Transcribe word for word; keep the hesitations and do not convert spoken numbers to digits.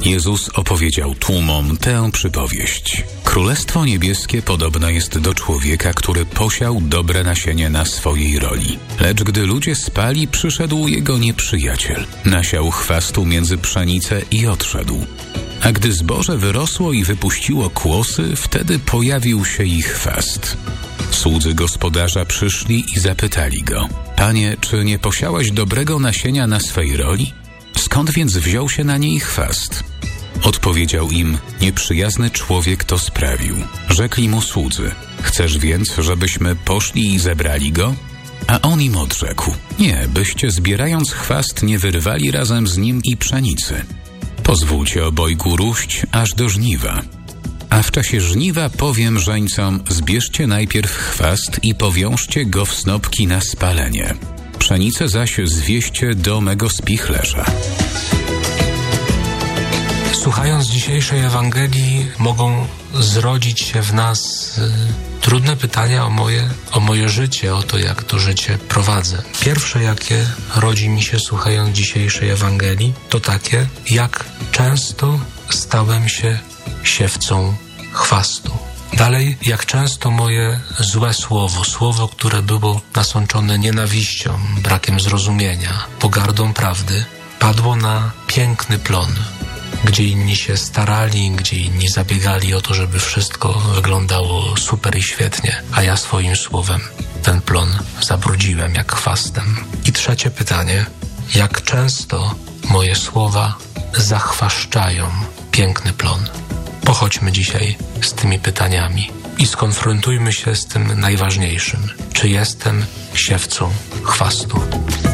Jezus opowiedział tłumom tę przypowieść. Królestwo niebieskie podobne jest do człowieka, który posiał dobre nasienie na swojej roli. Lecz gdy ludzie spali, przyszedł jego nieprzyjaciel. Nasiał chwastu między pszenicę i odszedł. A gdy zboże wyrosło i wypuściło kłosy, wtedy pojawił się ich chwast. Słudzy gospodarza przyszli i zapytali go: Panie, czy nie posiałeś dobrego nasienia na swej roli? Skąd więc wziął się na niej chwast? Odpowiedział im: nieprzyjazny człowiek to sprawił. Rzekli mu słudzy: chcesz więc, żebyśmy poszli i zebrali go? A on im odrzekł: nie, byście zbierając chwast nie wyrwali razem z nim i pszenicy. Pozwólcie obojgu róść aż do żniwa. A w czasie żniwa powiem żeńcom: zbierzcie najpierw chwast i powiążcie go w snopki na spalenie. Pszenicę zaś zwieźcie do mego spichlerza. Słuchając dzisiejszej Ewangelii, mogą zrodzić się w nas y, trudne pytania o moje, o moje życie, o to, jak to życie prowadzę. Pierwsze, jakie rodzi mi się słuchając dzisiejszej Ewangelii, to takie: jak często stałem się siewcą chwastu. Dalej, jak często moje złe słowo, słowo, które było nasączone nienawiścią, brakiem zrozumienia, pogardą prawdy, padło na piękny plon, gdzie inni się starali, gdzie inni zabiegali o to, żeby wszystko wyglądało super i świetnie, a ja swoim słowem ten plon zabrudziłem jak chwastem. I trzecie pytanie: jak często moje słowa zachwaszczają piękny plon? Pochodźmy dzisiaj z tymi pytaniami i skonfrontujmy się z tym najważniejszym. Czy jestem siewcą chwastu?